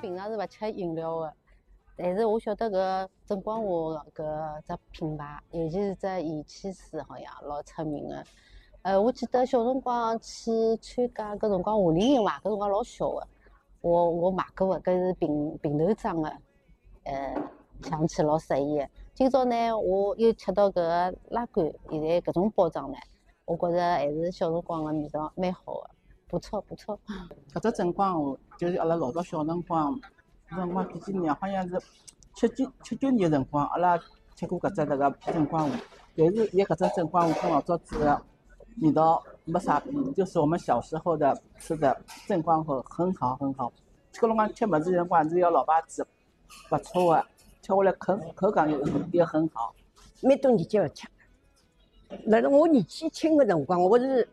平常是不吃饮料的，但是我晓得搿正光华搿只品牌，尤其是只盐汽水，好像老出名的。我记得小辰光去参加搿辰光夏令营嘛，搿辰光老小的，我买过的，搿是平头装的，想起老适意的。今朝呢，我又吃到搿拉罐，现在搿种包装呢，我觉着还是小辰光的味道蛮好的，不错不错。 搿只正光华就是阿拉老早小辰光，几几年好像是79年的辰光，阿拉吃过搿只那个正光华，但是伊搿只正光华跟老早子的味道没啥变，就是我们小时候的吃的正光华很好很好。搿辰光吃物事辰光是要老牌子，不错的，吃下来口感也很好。 蛮多年纪要吃。辣辣我年纪轻的辰光，我是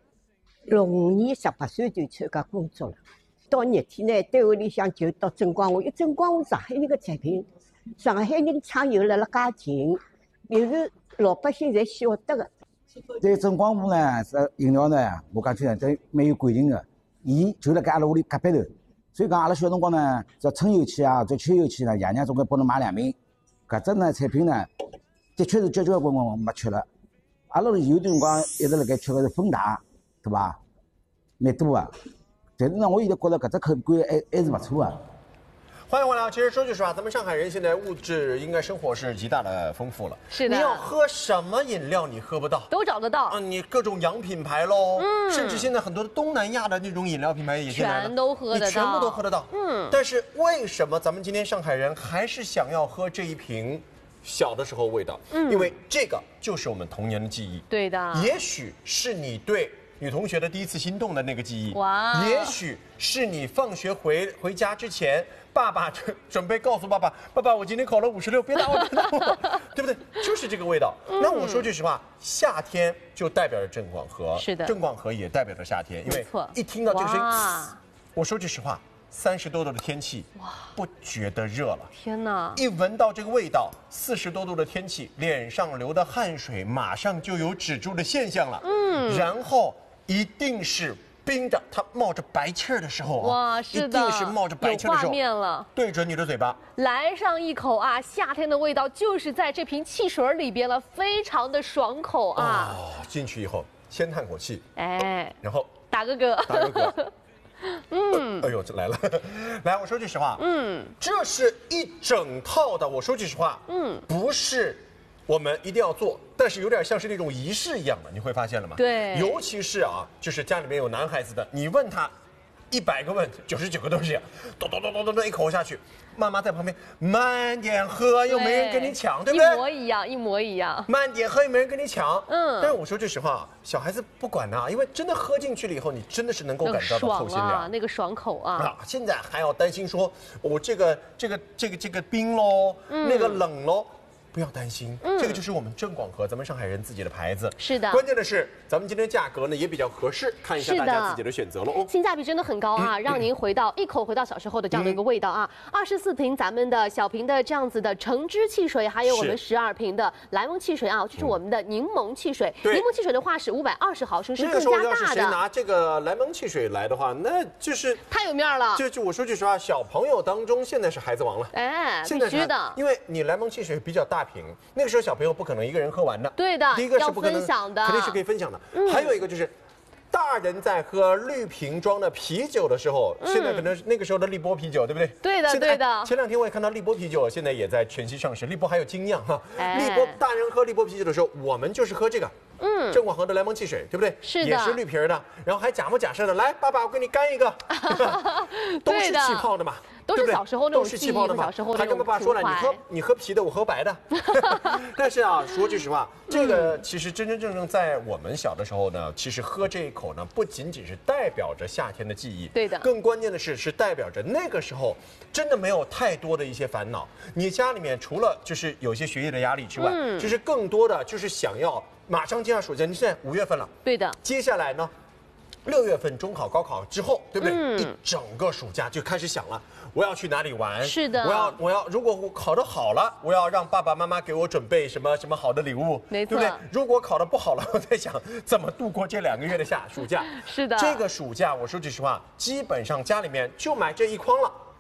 65年18岁就参加工作了。到热天呢，单位里向就到正光华，因为正光华上海人的产品，上海人厂又辣辣介近，又是老百姓侪晓得的。 这正光华呢，是饮料呢，我讲起来这蛮有感情的。伊就辣盖阿拉屋里隔壁头，所以讲阿拉小辰光呢，只要春游去啊，只要秋游去呢，爷娘总归帮侬买2瓶。搿只呢产品呢，的确是交交关关没吃了。阿拉有段辰光一直辣盖吃的是丰达，对伐？蛮多啊。但是呢，我现在觉得搿只口感还是不错啊。 欢迎回来。其实说句实话，咱们上海人现在物质应该生活是极大的丰富了。 是的， 你要喝什么饮料你喝不到， 都找得到啊！你各种洋品牌喽，甚至现在很多东南亚的那种饮料品牌也进来了， 全都喝得到， 你全部都喝得到。但是为什么咱们今天上海人还是想要喝这一瓶小的时候味道？因为这个就是我们童年的记忆。 对的， 也许是你对女同学的第一次心动的那个记忆， 哇！ 也许是你放学回家之前，爸爸准备告诉爸爸，爸爸，我今天考了56，别打我，别打我，对不对？就是这个味道。那我说句实话，夏天就代表着郑广和， 是的， 郑广和也代表着夏天，因为一听到这个声音，我说句实话，30多度的天气，哇，不觉得热了。 天哪！ 一闻到这个味道，40多度的天气，脸上流的汗水马上就有止住的现象了。然后一定是冰的，它冒着白气儿的时候哇，是的， 一定是冒着白气儿的时候， 有画面了， 对准你的嘴巴， 来上一口啊！夏天的味道就是在这瓶汽水里边了，非常的爽口啊！ 哦，进去以后先叹口气， 哎， 然后打个嗝， 打个嗝。哎呦，这来了！来，我说句实话，这是一整套的。我说句实话，不是我们一定要做，但是有点像是那种仪式一样的，你会发现了吗？ 对， 尤其是啊，就是家里面有男孩子的，你问他100个问，99个都是这样，咚咚咚咚咚咚一口下去，妈妈在旁边慢点喝，又没人跟你抢，对不对？ 一模一样，一模一样。 慢点喝，又没人跟你抢。但是我说句实话，小孩子不管呐，因为真的喝进去了以后，你真的是能够感到透心凉， 那个爽口啊！ 现在还要担心说，我这个冰喽，那个冷喽。不要担心，这个就是我们郑广和咱们上海人自己的牌子。 是的， 关键的是咱们今天价格呢也比较合适，看一下大家自己的选择了哦。 性价比真的很高啊，让您一口回到小时候的这样的一个味道啊。24瓶咱们的小瓶的这样子的橙汁汽水，还有我们12瓶的莱蒙汽水啊，这是我们的柠檬汽水。柠檬汽水的话是520毫升，是更加大的。 那个时候要是谁拿这个莱蒙汽水来的话，那就是太有面了。 就我说句实话，小朋友当中现在是孩子王了。 哎，必须的， 因为你莱蒙汽水比较大瓶，那个时候小朋友不可能一个人喝完的。 对的， 第一个是不可能分享的， 肯定是可以分享的。还有一个就是，大人在喝绿瓶装的啤酒的时候，现在可能那个时候的利波啤酒，对不对？ 对的，对的。 前2天我也看到利波啤酒现在也在全系上市，利波还有精酿哈。利波大人喝利波啤酒的时候，我们就是喝这个。郑广和的莱蒙汽水，对不对？ 是的， 也是绿瓶的，然后还假模假式的，来，爸爸，我给你干一个，都是气泡的嘛。 都是小时候那种都是气泡的嘛，还跟爸爸说了，你喝啤的，我喝白的。但是啊，说句实话，这个其实真真正正在我们小的时候呢，其实喝这一口呢，不仅仅是代表着夏天的记忆， 对的， 更关键的是代表着那个时候真的没有太多的一些烦恼。你家里面除了就是有些学业的压力之外，就是更多的就是想要马上接上暑假，你现在5月份了， 对的， 接下来呢？6月份中考、高考之后，对不对？一整个暑假就开始想了，我要去哪里玩？ 是的， 我要，如果我考得好了，我要让爸爸妈妈给我准备什么好的礼物， 没错， 对不对？如果考得不好了，我在想怎么度过这2个月的暑假。 是的， 这个暑假我说句实话，基本上家里面就买这一筐了。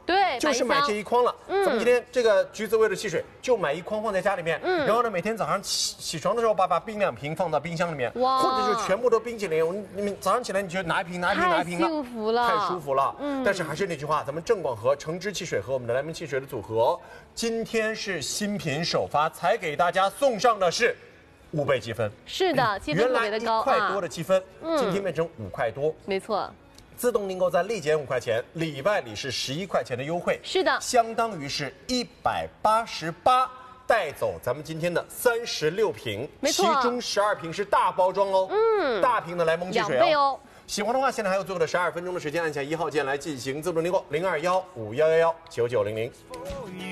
对， 就是买这一筐了。咱们今天这个橘子味的汽水就买一筐放在家里面，然后呢，每天早上起床的时候把冰2瓶放到冰箱里面，或者就全部都冰淇淋。你们早上起来你就拿一瓶了， 太幸福了， 太舒服了。但是还是那句话，咱们正广和橙汁汽水和我们的莱蒙汽水的组合，今天是新品首发，才给大家送上的是5倍积分。 是的，积分特别的高啊， 原来1块多的积分，今天变成5块多。 没错。 自动订购再立减5块钱，里外里是11块钱的优惠， 是的， 相当于是188，带走咱们今天的36瓶， 没错， 其中12瓶是大包装哦，大瓶的莱蒙汽水 2倍哦。 喜欢的话，现在还有最后的12分钟的时间，按下1号键来进行自动订购，0215119900。